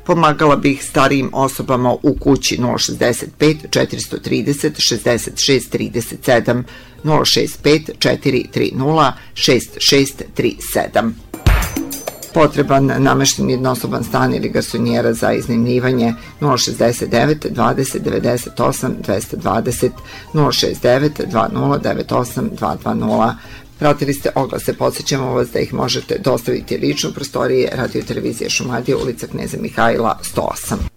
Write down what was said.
Pomagala bih starijim osobama u kući 065 430 66 37, 065 430 6637. Potreban namešten jednosoban stan ili garsonjera za iznajmljivanje 069 20 98 220, 069 20 98 220. Pratili ste oglase, podsjećamo vas da ih možete dostaviti lično u prostorije Radio Televizije Šumadija, ulica Kneza Mihajla 108.